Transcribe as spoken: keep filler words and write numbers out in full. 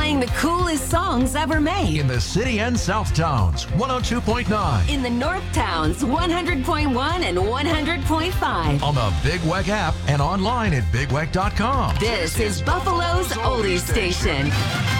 playing the coolest songs ever made. In the city and South Towns, one oh two point nine. In the North Towns, one hundred point one and one hundred point five. On the Big Weck app and online at big weck dot com. This is Buffalo's Oldie Station.